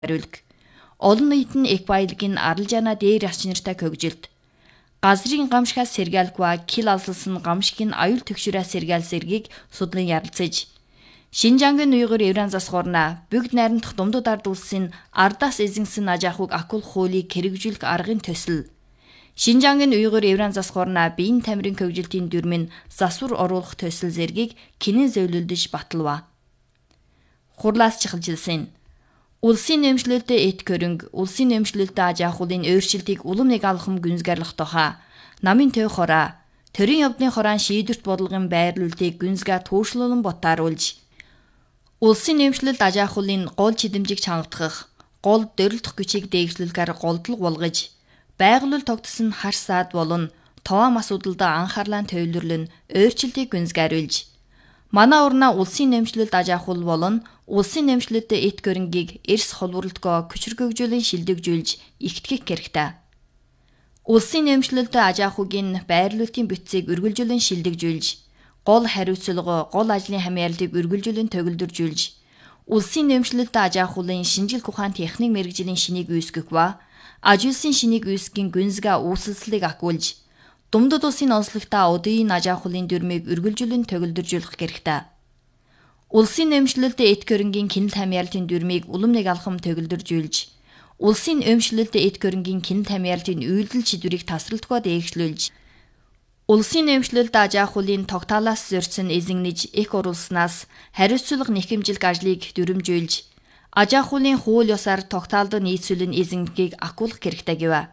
хариулг. Олон нийтийн эк баялагын аралжаана дээр ас чанартай хөгжилт. Газрын гамшигаас сэргээлгүй кил алсалсан гамшигын аюул төгшрөөс сэргээл зэргийг судлан ярилцаж. Шинжангийн уйгур Евран засгуурна бүгд найрамдах Думдууд ард улсын ардаас эзэнсэн аж ахуйг акул хуулийг хэрэгжүүлэх аргын төсөл. Шинжангийн уйгур Евран засгуурна биеийн тамирын хөгжилтийн дүрмийн засвар оруулах төсөл зэргийг кинэн зөвлөлдөж баталва. Хурлаас чухалжилсан. Улсын нэмшлэлтэй эт хөрөнгө, улсын нэмшлэлтэй аж ахуйн өөрчлөлтийг улам нэг алхам гүнзгийрлэх тухай намын төв хороо, төрийн явдлын хороон шийдвэрт бодлогын байрлуулалтыг гүнзгий туушруулан ботааруулж, улсын нэмшлэлт аж ахуйн гол чидэмжийг чангатгах, гол дөрөлдөх хүчийг дээгжлүүлэхээр голдлог болгож, байгуулалт тогтсон хар саад болон тоом асуудалд анхаарлаа төвлөрлөн өөрчлөлтийг гүнзгийруулж, манай урна улсын нэмшлэлт аж ахуй болон улсын нэмшлэлтэй эт хөрөнгийг эрс холборлолтгоо хүчрхэгжүүлэн шилдэгжүүлж ихтгэх хэрэгтэй. Улсын нэмшлэлтэй аж ахуйн байрлуулалтын бүтцийг үргэлжлүүлэн шилдэгжүүлж, гол хариуцлага, гол ажлын хамгаалалтыг үргэлжлүүлэн төгөлдржүүлж, улсын нэмшлэлтэй аж ахуйн шинжилгээ ухаан техник мэргэжлийн шинийг үүсгэх ба аж улсын шинийг үүсгэхийн гүнзгий үүсэлцлийг агуулж, Думдууд улсын онцлогтой одын аж ахуйн дүрмийг үргэлжлүүлэн төгөлдржүүлэх хэрэгтэй. Улсын нэмшлэлтэй эт хөрөнгийн кинэл хамгаалалтын дүрмийг улам нэг алхам төгөлдржүүлж, улсын нэмшлэлтэй эт хөрөнгийн кинэл хамгаалалтын үйлдэл шийдвэрийг тасралтгүй дээгшлүүлж, улсын нэмшлэлтэй аж ахуйн тогтоолоос зорьсон эзэгнэж их оруулснаас хариуцлага нэхэмжлэх ажлыг дүрмжүүлж, аж ахуйн хууль ёсоор тогтоолд нийцүүлэн эзэнгийг агуулах хэрэгтэй гэв.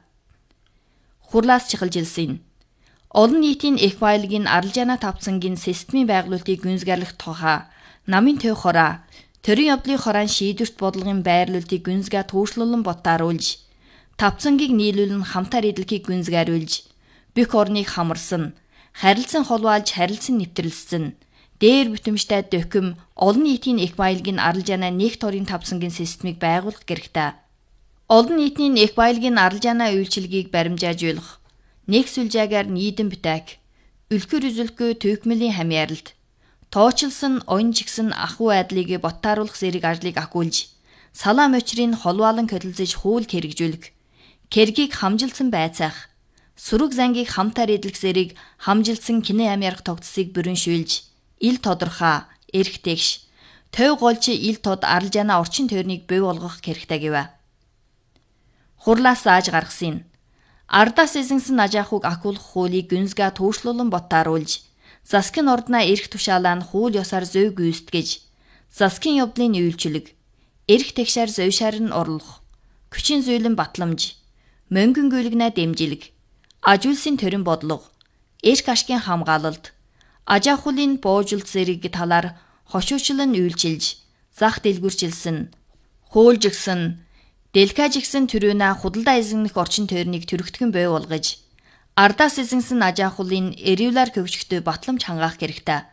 Хурлаас чухалжилсан. Олон нийтийн эк баялагын аралжаана тавцангийн системийн байгуулалтыг гүнзгийрлэх тухай намын төв хороо, төрийн явдлын хороон шийдвэрт бодлогын байрлуулалтыг гүнзгий туушруулан ботааруулж, тавцангийг нийлүүлэн хамтаар эдлэхийг гүнзгийруулж, бүх орныг хамарсан, харилцан холбоолж харилцан нэвтрэлсэн, дээр бүтэмжтэй дөхөм олон нийтийн эк баялагын аралжаана нэгт орын тавцангийн системийг байгуулах хэрэгтэй. Олон нийтийн эк баялагын аралжаана үйлчилгээг баримжаажуулах, нэг сүлжээгээр нийдэм бүтээх, үлгэр үзүүлэхгүй төвхмөлийн хамгаалалт, тоочилсан оюнжигсэн ахуй айдлыг боттааруулах зэрэг ажлыг агуулж, салаа мочрын холбоолон хөдөлгөж хууль хэрэгжүүлэх, кэргийг хамжилсан байцаах, сүрэг зангийг хамтаар эдлэх зэрэг хамжилсан кинэ амярах тогтцыг бүрэншүүлж, ил тодорхой, эрх тэгш, төв голч ил тод аралжаана орчин тойрныг бий болгох хэрэгтэй гэв. Хурлаас зааж гаргасан. Ардаас эзэнсэн аж ахуйг агуулах хуулийг гүнзгий туушруулан ботааруулж, засгийн ордноо эрх тушаалаа нь хууль ёсоор зөв гүйцэтгэж, засгийн явдлын үйлчилэг, эрх тэгшээр зовшаар нь орлох, хүчин зүйлэн батламж, мөнгөн гүйлгнээ дэмжлэг, аж улсын төрийн бодлого, эрх ашгийн хамгаалалт, аж ахуйн буужилт зэрэг талаар хошуучлан үйлчилж, зах дэлгүрчилсэн, хуульжигсэн, дэлхажигсэн төрөөнө худалдаа эзэмнэх орчин тойрныг төрөгдгөн бий болгож, ардаас эзэнсэн аж ахуйн эрүүлэр хөгжихдээ батламж хангаах хэрэгтэй.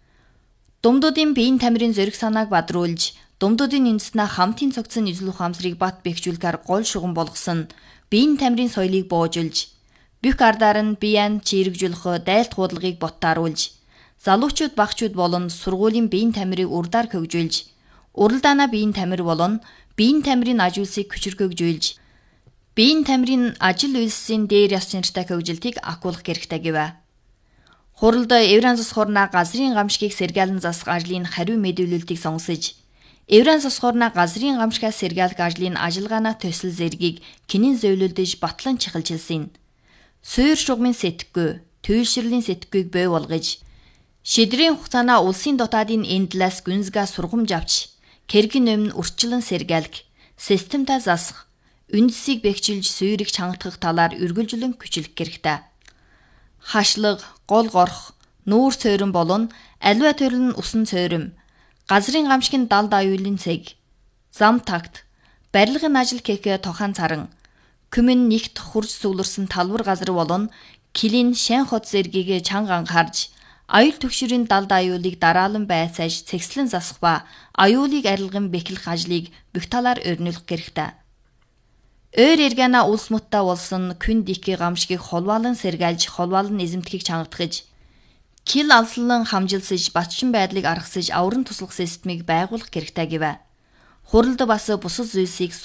Думдуудын биеийн тамирын зориг санааг бадруулж, думдуудын үндэснээ хамтын цогцсон эзлэх ухаамсарыг бат бэхжүүлэхээр гол шугам болгосон биеийн тамирын соёлыг боожулж, бүх ардаар нь биеийн чирэгжүүлэх дайлт худалдагыг боттааруулж, залуучууд багчууд болон сургуулийн биеийн тамирыг урдаар хөгжүүлж, уралдаанаа биеийн тамир болон биеийн тамирын аж үйлсийг хүчрхэгжүүлж, биеийн тамирын ажил үйлсийн дээр яс чанартай хөгжилтийг агуулах хэрэгтэй гэв. Хуралд Евран засгуурна газрын гамшигыг сэргээлэн засах ажлын хариу мэдүүлэлтийг сонсож, Евран засгуурна газрын гамшигаас сэргээлэх ажлын ажиллагаанаа төсөл зэргийг кинэн зөвлөлдөж батлан чухалчилсан. Суур шугамын сэтгэхгүй, туйлшралын сэтгэхүйг бий болгож, шидрийн хугацаанаа улсын дотоодын эндлээс гүнзгий сургамж авч, кэргийн өмнө урьдчилан сэргээлэх, системтэй засах, үндэсийг бэхжилж суурийг чангатгах талаар үргэлжлэн хүчлэх хэрэгтэй. Хашлаг, гол горох, нүүр цойрон болон аливаа төрөл нь усан цойрон, газрын гамшигын далд аюулын цэг, зам такт, барилгын ажил гэхэ тохан царан, күмэн нэгт хурж сүглэрсэн талбар газар болон килин шан хот зэргийг чанга анхаарж, аюул төгшрийн далд аюулыг дараалан байцааж цэгслэн засах ба аюулыг арилган бэхлэх ажлыг бүх талаар өрнүүлэх хэрэгтэй. Өөр эргэнэ улс муттай болсон күн дикий гамшигыг холбоолон сэргээлж, холбоолон эзэмтгэхийг чангатгаж, кил алслан хамжилсаж, батчин байдлыг аргасаж, авран туслах системийг байгуулах хэрэгтэй гэв. Хуралд бас бусад зүйлсийг